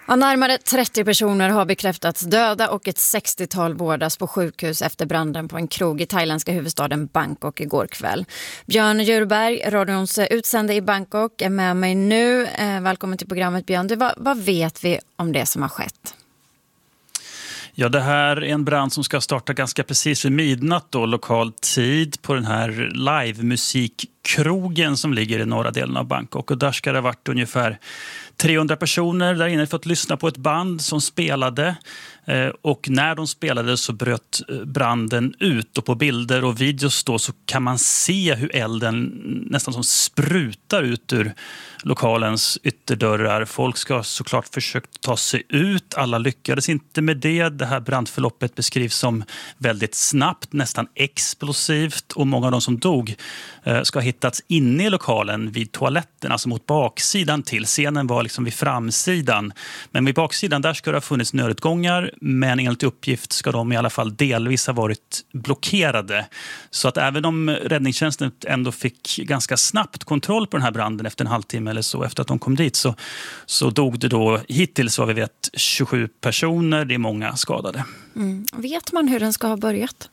Ja, närmare 30 personer har bekräftats döda och ett 60-tal vårdas på sjukhus efter branden på en krog i thailändska huvudstaden Bangkok igår kväll. Björn Djurberg, radions utsände i Bangkok, är med mig nu. Välkommen till programmet, Björn. Vad vet vi om det som har skett? Ja, det här är en brand som ska starta ganska precis vid midnatt då, lokal tid, på den här livemusikkrogen som ligger i norra delen av Bangkok. Och där ska det ha varit ungefär 300 personer där inne fått lyssna på ett band som spelade. Och när de spelade så bröt branden ut, och på bilder och videos då så kan man se hur elden nästan som sprutar ut ur lokalens ytterdörrar. Folk ska såklart försökt ta sig ut. Alla lyckades inte med det. Det här brandförloppet beskrivs som väldigt snabbt, nästan explosivt, och många av de som dog ska ha hittats inne i lokalen vid toaletten, alltså mot baksidan till. Scenen var liksom vid framsidan, men vid baksidan där ska det ha funnits nödutgångar, men enligt uppgift ska de i alla fall delvis ha varit blockerade. Så att även om räddningstjänsten ändå fick ganska snabbt kontroll på den här branden efter en halvtimme eller så efter att de kom dit, så dog det då hittills, vad vi vet, 27 personer. Det är många skadade. Vet man hur den ska ha börjat?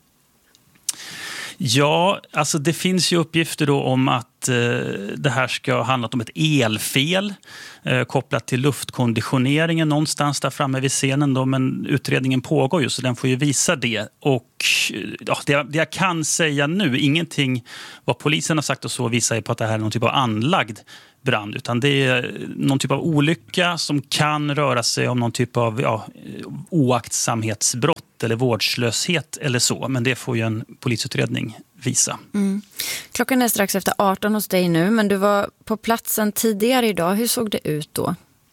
Ja, alltså det finns ju uppgifter då om att det här ska ha handlat om ett elfel kopplat till luftkonditioneringen någonstans där framme vid scenen då, men utredningen pågår ju så den får ju visa det. Och ja, det jag kan säga nu, ingenting vad polisen har sagt och så visar ju på att det här är någon typ av anlagd brand, utan det är någon typ av olycka som kan röra sig om någon typ av oaktsamhetsbrott eller vårdslöshet eller så, men det får ju en polisutredning visa. Klockan är strax efter 18 hos dig nu, men du var på platsen tidigare idag. Hur såg det ut då?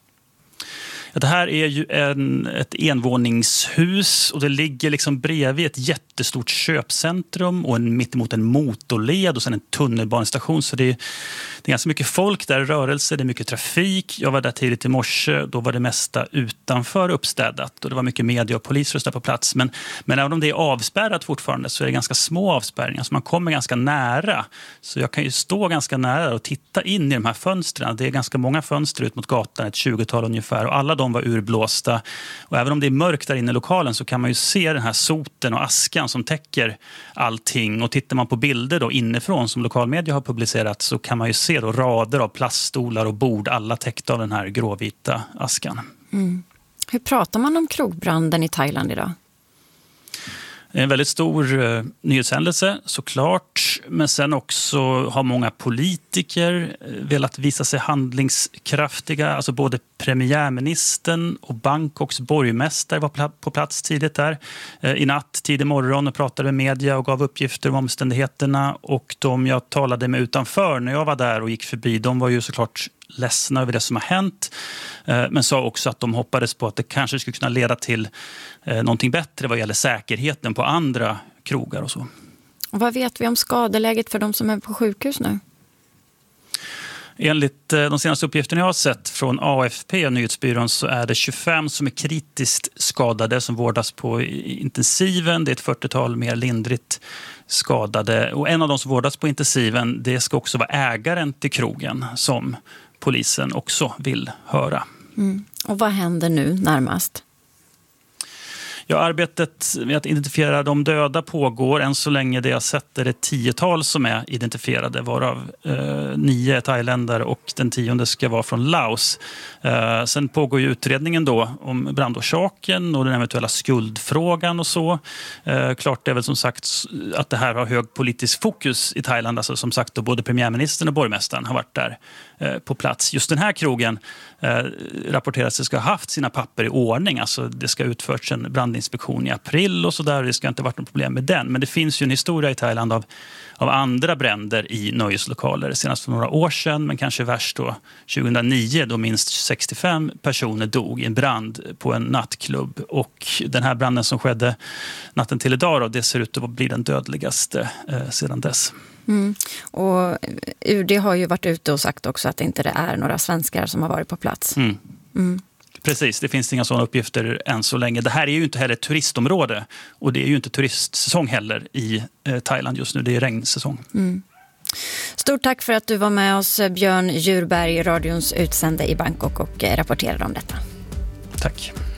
Ja, det här är ju ett envåningshus och det ligger liksom bredvid ett jättestort köpcentrum och mittemot en motorled och sen en tunnelbanestation, så det är ganska mycket folk där, rörelse, det är mycket trafik. Jag var där tidigt i morse, då var det mesta utanför uppstädat och det var mycket media och polisröster på plats, men även om det är avspärrat fortfarande så är det ganska små avspärrningar, så man kommer ganska nära, så jag kan ju stå ganska nära och titta in i de här fönstren. Det är ganska många fönster ut mot gatan, ett 20-tal ungefär, och alla de var urblåsta, och även om det är mörkt där inne i lokalen så kan man ju se den här soten och askan som täcker allting, och tittar man på bilder då inifrån som lokalmedia har publicerat så kan man ju se då rader av plaststolar och bord, alla täckta av den här gråvita askan. Hur pratar man om krogbranden i Thailand idag? En väldigt stor nyhetshändelse såklart, men sen också har många politiker velat visa sig handlingskraftiga. Alltså både premiärministern och Bangkoks borgmästare var på plats tidigt där i natt, tidig morgon, och pratade med media och gav uppgifter om omständigheterna. Och de jag talade med utanför när jag var där och gick förbi, de var ju såklart ledsna över det som har hänt, men sa också att de hoppades på att det kanske skulle kunna leda till någonting bättre vad gäller säkerheten på andra krogar och så. Och vad vet vi om skadeläget för de som är på sjukhus nu? Enligt de senaste uppgifterna jag har sett från AFP, nyhetsbyrån, så är det 25 som är kritiskt skadade som vårdas på intensiven. Det är ett 40-tal mer lindrigt skadade. Och en av de som vårdas på intensiven, det ska också vara ägaren till krogen som polisen också vill höra. Och vad händer nu närmast? Ja, arbetet med att identifiera de döda pågår. Än så länge det jag sett är det 10-tal som är identifierade, varav 9 är thailändare och den 10:e ska vara från Laos. Sen pågår ju utredningen då om brandorsaken och den eventuella skuldfrågan och så. Klart är väl som sagt att det här har hög politisk fokus i Thailand. Alltså som sagt då både premiärministern och borgmästaren har varit där på plats. Just den här krogen rapporteras att ska ha haft sina papper i ordning. Alltså det ska utförts en brandinspektion i april och så där. Det ska inte ha varit något problem med den. Men det finns ju en historia i Thailand av andra bränder i nöjeslokaler. Senast för några år sedan, men kanske värst då 2009 då minst 65 personer dog i en brand på en nattklubb. Och den här branden som skedde natten till idag då, det ser ut att bli den dödligaste sedan dess. Och UD har ju varit ute och sagt också att inte det är några svenskar som har varit på plats. Precis, det finns inga sådana uppgifter än så länge. Det här är ju inte heller ett turistområde och det är ju inte turistsäsong heller i Thailand just nu. Det är regnsäsong. Stort tack för att du var med oss, Björn Djurberg, radions utsände i Bangkok, och rapporterade om detta. Tack.